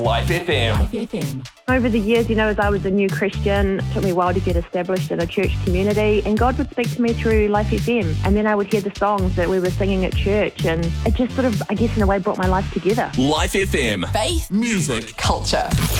Life FM. Life FM. Over the years, as I was a new Christian, it took me a while to get established in a church community, and God would speak to me through Life FM. And then I would hear the songs that we were singing at church, and it just sort of, I guess in a way, brought my life together. Life FM. Faith, music, culture.